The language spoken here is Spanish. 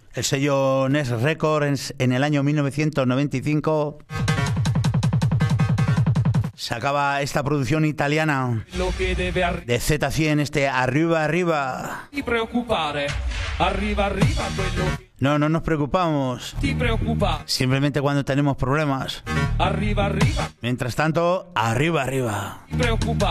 El sello NES Records en el año 1995 sacaba esta producción italiana de Z100, este Arriba Arriba. No nos preocupamos. Simplemente cuando tenemos problemas. Mientras tanto, arriba arriba.